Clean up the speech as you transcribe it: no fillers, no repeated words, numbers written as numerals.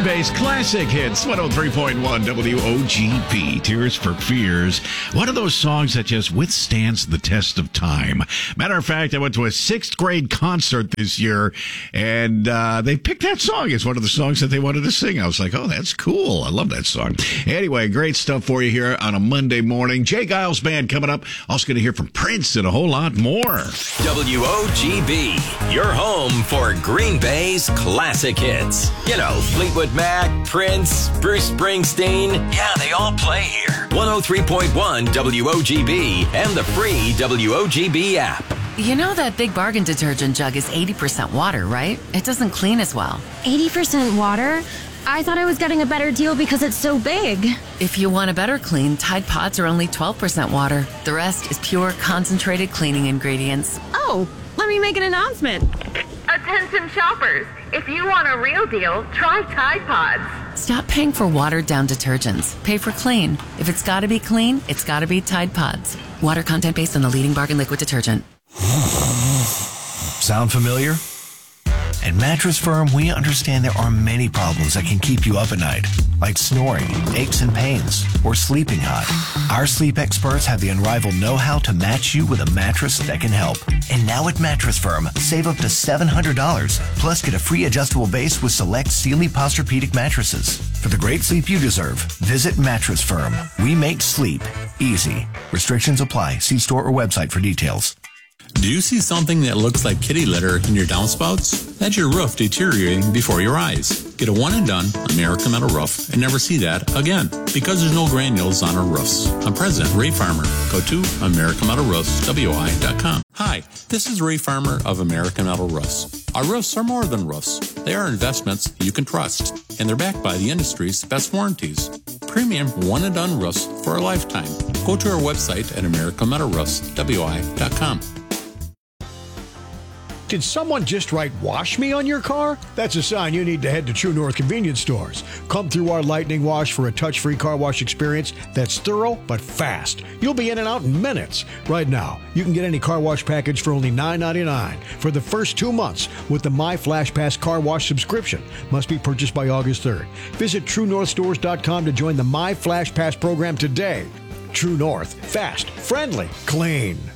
Green Bay's classic hits, 103.1 WOGP, Tears for Fears. One of those songs that just withstands the test of time. Matter of fact, I went to a 6th grade concert this year, and they picked that song as one of the songs that they wanted to sing. I was like, oh, that's cool. I love that song. Anyway, great stuff for you here on a Monday morning. Jay Giles Band coming up. Also going to hear from Prince and a whole lot more. WOGB, your home for Green Bay's classic hits. You know, Fleetwood Mac, Prince, Bruce Springsteen. Yeah, they all play here. 103.1 WOGB and the free WOGB app. You know that Big Bargain detergent jug is 80% water, right? It doesn't clean as well. 80% water? I thought I was getting a better deal because it's so big. If you want a better clean, Tide Pods are only 12% water. The rest is pure, concentrated cleaning ingredients. Oh, let me make an announcement. Attention shoppers, if you want a real deal, try Tide Pods. Stop paying for watered-down detergents. Pay for clean. If it's gotta be clean, it's gotta be Tide Pods. Water content based on the leading bargain liquid detergent. Sound familiar? At Mattress Firm, we understand there are many problems that can keep you up at night, like snoring, aches and pains, or sleeping hot. Our sleep experts have the unrivaled know-how to match you with a mattress that can help. And now at Mattress Firm, save up to $700, plus get a free adjustable base with select Sealy Posturepedic mattresses. For the great sleep you deserve, visit Mattress Firm. We make sleep easy. Restrictions apply. See store or website for details. Do you see something that looks like kitty litter in your downspouts? That's your roof deteriorating before your eyes. Get a one and done American Metal Roof and never see that again, because there's no granules on our roofs. I'm President Ray Farmer. Go to AmericanMetalRoofsWI.com. Hi, this is Ray Farmer of American Metal Roofs. Our roofs are more than roofs. They are investments you can trust, and they're backed by the industry's best warranties. Premium one and done roofs for a lifetime. Go to our website at AmericanMetalRoofsWI.com. Did someone just write "wash me" on your car? That's a sign you need to head to True North convenience stores. Come through our Lightning Wash for a touch-free car wash experience that's thorough but fast. You'll be in and out in minutes. Right now, you can get any car wash package for only $9.99 for the first 2 months with the My Flash Pass car wash subscription. Must be purchased by August 3rd. Visit TrueNorthStores.com to join the My Flash Pass program today. True North. Fast, friendly, clean.